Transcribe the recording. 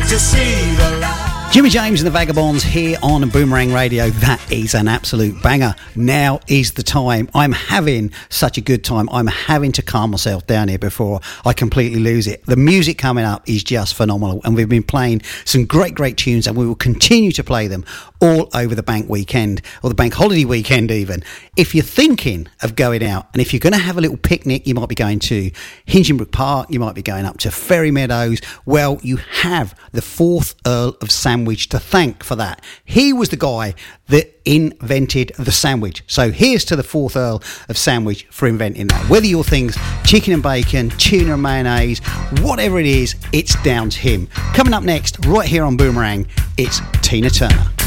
to see the light. Jimmy James and the Vagabonds here on Boomerang Radio. That is an absolute banger. Now is the time. I'm having such a good time. I'm having to calm myself down here before I completely lose it. The music coming up is just phenomenal, and we've been playing some great tunes, and we will continue to play them all over the bank weekend, or the bank holiday weekend even. If you're thinking of going out, and if you're going to have a little picnic, you might be going to Hinchinbrook Park, you might be going up to Ferry Meadows. Well, you have the 4th Earl of Sandwich to thank for that. He was the guy that invented the sandwich. So here's to the 4th Earl of Sandwich for inventing that. Whether your thing's chicken and bacon, tuna and mayonnaise, whatever it is, it's down to him. Coming up next, right here on Boomerang, it's Tina Turner.